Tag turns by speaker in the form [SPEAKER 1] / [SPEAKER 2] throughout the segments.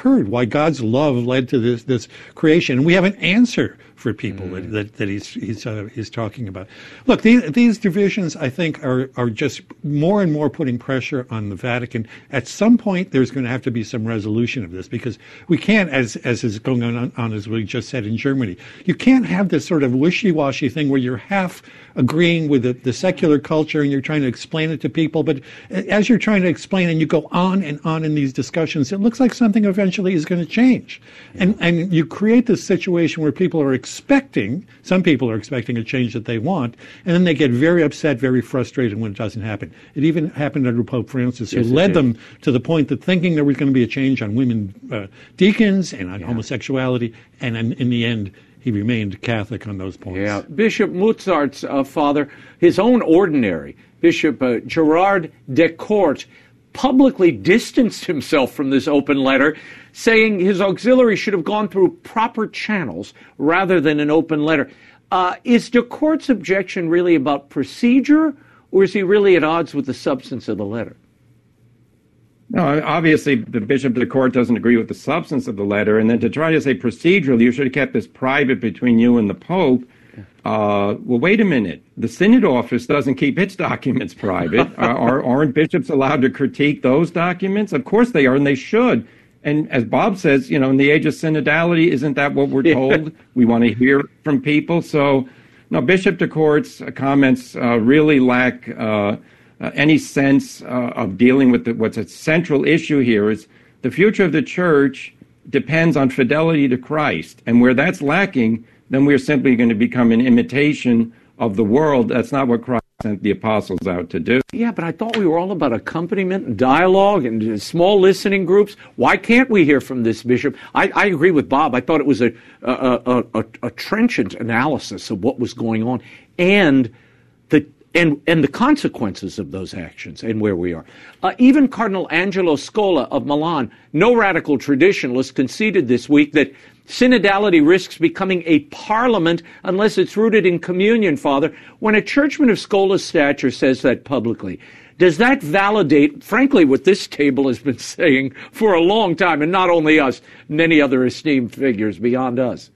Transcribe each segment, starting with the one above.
[SPEAKER 1] occurred, why God's love led to this creation. And we have an answer for people that he's talking about. Look, these divisions, I think, are just more and more putting pressure on the Vatican. At some point, there's going to have to be some resolution of this, because we can't, as is going on as we just said in Germany, you can't have this sort of wishy-washy thing where you're half agreeing with the secular culture and you're trying to explain it to people, but as you're trying to explain and you go on and on in these discussions, it looks like something eventually is going to change. And you create this situation where some people are expecting a change that they want, and then they get very upset, very frustrated when it doesn't happen. It even happened under Pope Francis, who led them to the point that thinking there was going to be a change on women deacons and on homosexuality, and in the end, he remained Catholic on those points.
[SPEAKER 2] Yeah, Bishop Mozart's father, his own ordinary, Bishop Gerard Decourt, publicly distanced himself from this open letter, saying his auxiliary should have gone through proper channels rather than an open letter. Is Decourt's objection really about procedure, or is he really at odds with the substance of the letter?
[SPEAKER 3] No, obviously, the Bishop of the Court doesn't agree with the substance of the letter, and then to try to say procedurally, you should have kept this private between you and the Pope. Well, wait a minute. The Synod office doesn't keep its documents private. Aren't bishops allowed to critique those documents? Of course they are, and they should. And as Bob says, in the age of synodality, isn't that what we're told? We want to hear from people. So, no, Bishop de Court's comments really lack any sense of dealing with what's a central issue here. Is the future of the church depends on fidelity to Christ. And where that's lacking, then we're simply going to become an imitation of the world. That's not what Christ sent the apostles out to do.
[SPEAKER 2] Yeah, but I thought we were all about accompaniment and dialogue and small listening groups. Why can't we hear from this bishop? I agree with Bob. I thought it was a trenchant analysis of what was going on and the consequences of those actions and where we are. Even Cardinal Angelo Scola of Milan, no radical traditionalist, conceded this week that synodality risks becoming a parliament unless it's rooted in communion, Father. When a churchman of Scola's stature says that publicly, does that validate, frankly, what this table has been saying for a long time, and not only us, many other esteemed figures beyond us?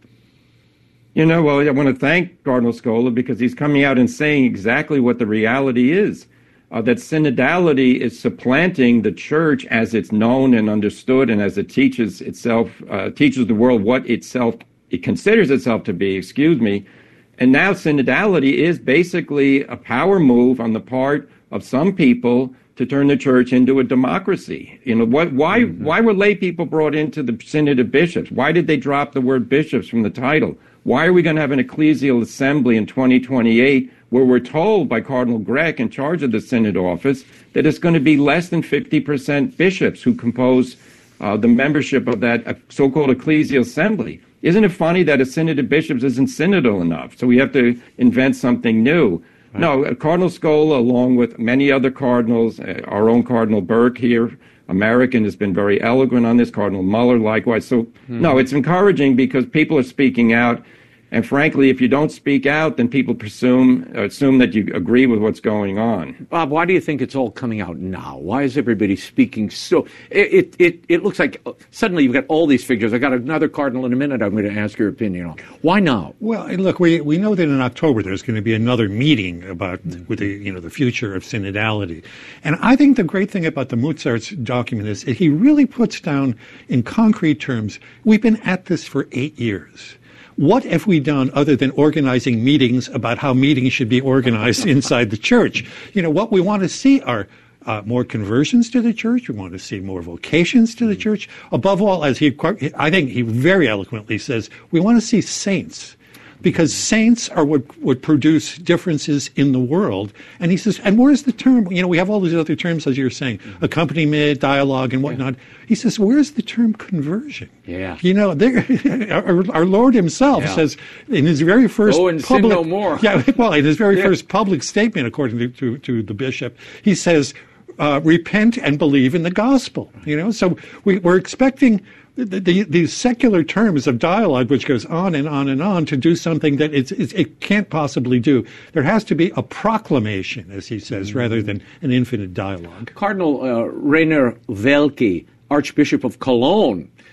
[SPEAKER 3] Well, I want to thank Cardinal Scola because he's coming out and saying exactly what the reality is, that synodality is supplanting the church as it's known and understood and as it teaches the world what it considers itself to be, And now synodality is basically a power move on the part of some people to turn the church into a democracy. Why were lay people brought into the Synod of Bishops? Why did they drop the word bishops from the title? Why are we going to have an ecclesial assembly in 2028 where we're told by Cardinal Grech, in charge of the Synod office, that it's going to be less than 50% bishops who compose the membership of that so-called ecclesial assembly? Isn't it funny that a Synod of Bishops isn't synodal enough? So we have to invent something new. Right. No, Cardinal Scola, along with many other cardinals, our own Cardinal Burke here, American, has been very eloquent on this, Cardinal Muller likewise. So, no, it's encouraging because people are speaking out. And frankly, if you don't speak out, then people assume that you agree with what's going on.
[SPEAKER 2] Bob, why do you think it's all coming out now? Why is everybody speaking so? It looks like suddenly you've got all these figures. I got another cardinal in a minute I'm going to ask your opinion on. Why now?
[SPEAKER 1] Well, look, we know that in October there's going to be another meeting about with the future of synodality. And I think the great thing about the Mozart's document is he really puts down in concrete terms, we've been at this for 8 years. What have we done other than organizing meetings about how meetings should be organized inside the church? What we want to see are more conversions to the church. We want to see more vocations to the church. Above all, I think he very eloquently says, we want to see saints. Because saints are what would produce differences in the world. And he says, and where's the term? We have all these other terms, as you're saying, accompaniment, dialogue, and whatnot. He says, where's the term conversion?
[SPEAKER 2] Yeah.
[SPEAKER 1] Our Lord himself says in his very first
[SPEAKER 2] sin no more.
[SPEAKER 1] In his very first public statement, according to the bishop, he says, repent and believe in the gospel. So we're expecting these secular terms of dialogue, which goes on and on and on, to do something that it can't possibly do. There has to be a proclamation, as he says, rather than an infinite dialogue.
[SPEAKER 2] Cardinal Rainer Welke, Archbishop of Cologne,